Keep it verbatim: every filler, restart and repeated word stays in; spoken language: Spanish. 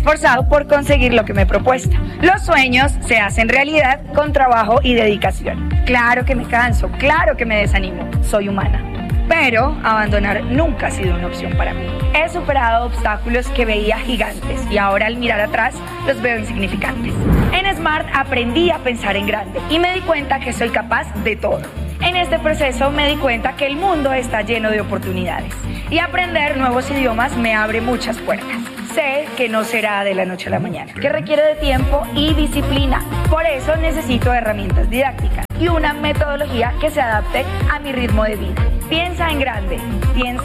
esforzado por conseguir lo que me he propuesto. Los sueños se hacen realidad con trabajo y dedicación. Claro que me canso, claro que me desanimo, soy humana. Pero abandonar nunca ha sido una opción para mí. He superado obstáculos que veía gigantes y ahora al mirar atrás los veo insignificantes. En Smart aprendí a pensar en grande y me di cuenta que soy capaz de todo. En este proceso me di cuenta que el mundo está lleno de oportunidades y aprender nuevos idiomas me abre muchas puertas. Sé que no será de la noche a la mañana, que requiere de tiempo y disciplina. Por eso necesito herramientas didácticas y una metodología que se adapte a mi ritmo de vida. Piensa en grande, piensa